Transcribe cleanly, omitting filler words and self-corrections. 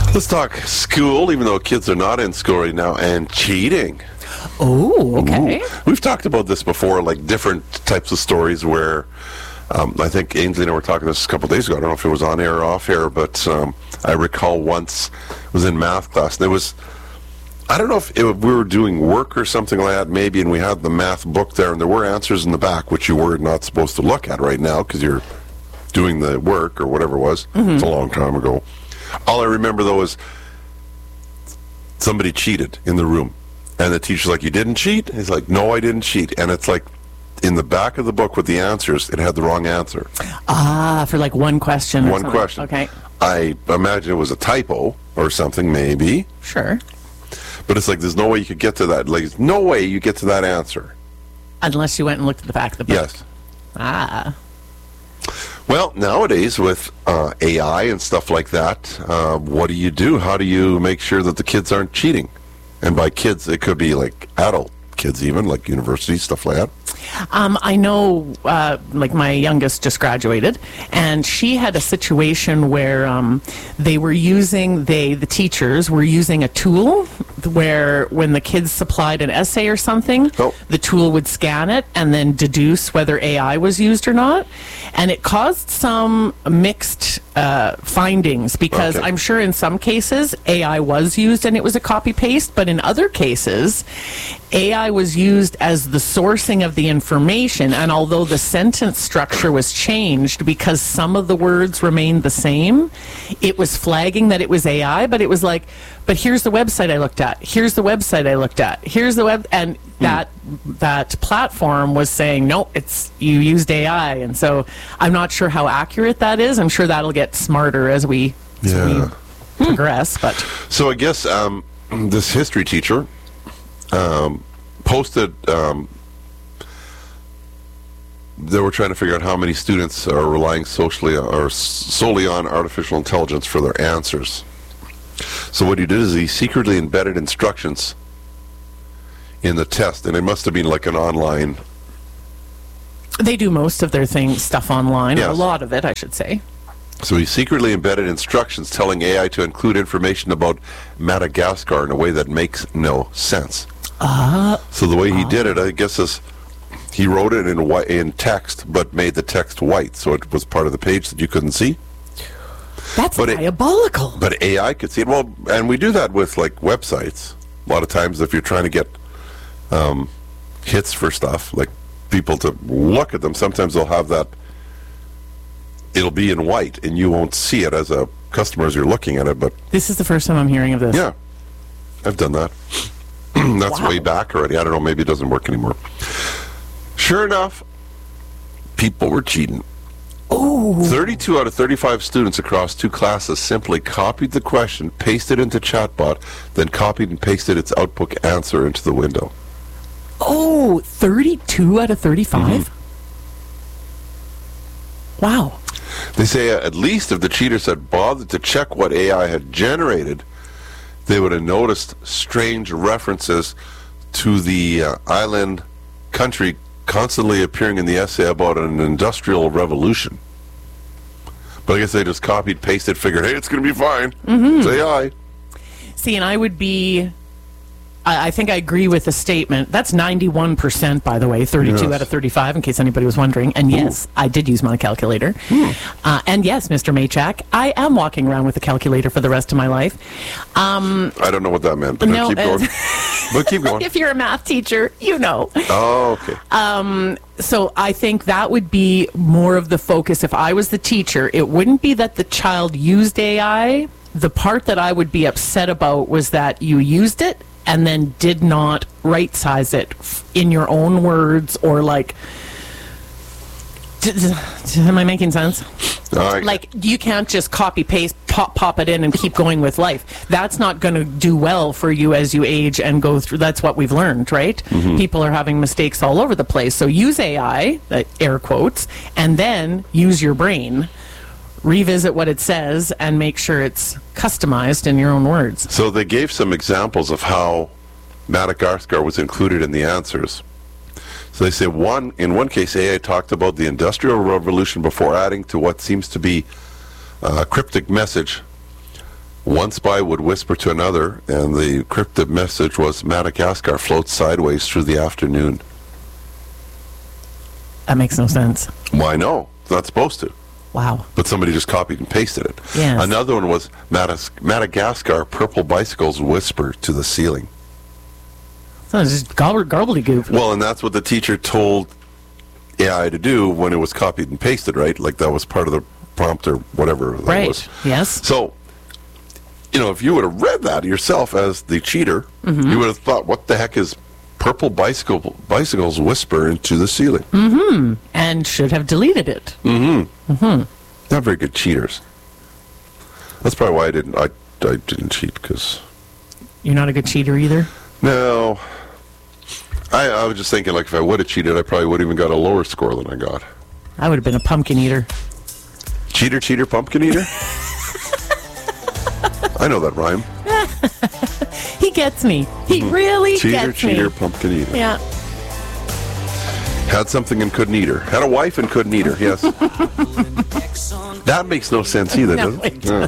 Let's talk school, even though kids are not in school right now, and cheating. Oh, okay. Ooh. We've talked about this before, like different types of stories where I think Ainsley and I were talking this a couple of days ago. I don't know if it was on air or off air, but I recall once I was in math class. There was, I don't know if we were doing work or something like that, maybe, and we had the math book there, and there were answers in the back, which you were not supposed to look at right now because you're doing the work or whatever it was. Mm-hmm. It's a long time ago. All I remember, though, is somebody cheated in the room. And the teacher's like, "You didn't cheat?" He's like, "No, I didn't cheat." And it's like, in the back of the book with the answers, it had the wrong answer. Ah, for like one question or something. One question. Okay. I imagine it was a typo or something, maybe. Sure. But it's like, there's no way you could get to that. Like, there's no way you get to that answer. Unless you went and looked at the back of the book. Yes. Ah. Well, nowadays with AI and stuff like that, what do you do? How do you make sure that the kids aren't cheating? And by kids, it could be like adult kids even, like university, stuff like that. I know, like my youngest just graduated, and she had a situation where they were using, the teachers were using a tool where when the kids supplied an essay or something, the tool would scan it and then deduce whether AI was used or not. And it caused some mixed findings because I'm sure in some cases AI was used and it was a copy-paste, but in other cases AI was used as the sourcing of the information, and although the sentence structure was changed because some of the words remained the same, it was flagging that it was AI, but it was like, but here's the website I looked at, here's the website I looked at, here's the web, and that platform was saying, no, it's, you used AI. And so I'm not sure how accurate that is. I'm sure that'll get smarter as we progress. But so I guess this history teacher posted, they were trying to figure out how many students are relying solely on artificial intelligence for their answers. So what he did is he secretly embedded instructions in the test, and it must have been like an online. They do most of their stuff online, yes. A lot of it, I should say. So he secretly embedded instructions telling AI to include information about Madagascar in a way that makes no sense. So the way he did it, I guess, is he wrote it in text, but made the text white, so it was part of the page that you couldn't see. That's diabolical. But AI could see it. Well, and we do that with like websites. A lot of times, if you're trying to get hits for stuff, like people to look at them, sometimes they'll have that. It'll be in white, and you won't see it as a customer as you're looking at it. But this is the first time I'm hearing of this. Yeah, I've done that. That's way back already. I don't know. Maybe it doesn't work anymore. Sure enough, people were cheating. Oh. 32 out of 35 students across 2 classes simply copied the question, pasted it into Chatbot, then copied and pasted its output answer into the window. Oh, 32 out of 35? Mm-hmm. Wow. They say at least if the cheaters had bothered to check what AI had generated, they would have noticed strange references to the island country constantly appearing in the essay about an industrial revolution. But I guess they just copied, pasted, figured, hey, it's going to be fine. Mm-hmm. It's AI. See, and I would be... I think I agree with the statement. That's 91%, by the way, 32 out of 35, in case anybody was wondering. And yes, I did use my calculator. And yes, Mr. Maychak, I am walking around with a calculator for the rest of my life. I don't know what that meant, but keep going. But keep going. If you're a math teacher, you know. Oh, okay. So I think that would be more of the focus. If I was the teacher, it wouldn't be that the child used AI. The part that I would be upset about was that you used it and then did not right size it in your own words, or like, am I making sense? Like, you can't just copy paste, pop it in and keep going with life. That's not going to do well for you as you age and go through. That's what we've learned, right? Mm-hmm. People are having mistakes all over the place. So use AI, air quotes, and then use your brain. Revisit what it says and make sure it's customized in your own words. So they gave some examples of how Madagascar was included in the answers. So they say in one case, AI talked about the Industrial Revolution before adding to what seems to be a cryptic message One spy would whisper to another, and the cryptic message was, Madagascar floats sideways through the afternoon. That makes no sense. Why, no, it's not supposed to. Wow. But somebody just copied and pasted it. Yes. Another one was, Madagascar purple bicycles whisper to the ceiling. So it's just gobbledygook. Well, and that's what the teacher told AI to do when it was copied and pasted, right? Like that was part of the prompt or whatever that Right. was. Yes. So, if you would have read that yourself as the cheater, Mm-hmm. you would have thought, what the heck is purple bicycles whisper into the ceiling? And should have deleted it. Not very good cheaters. That's probably why I didn't cheat, because... You're not a good cheater either? No. I was just thinking, like, if I would have cheated, I probably would have even got a lower score than I got. I would have been a pumpkin eater. Cheater, pumpkin eater? I know that rhyme. He gets me. He really gets me. Cheater, pumpkin eater. Yeah. Had something and couldn't eat her. Had a wife and couldn't eat her, yes. That makes no sense either, No, does it it? Yeah.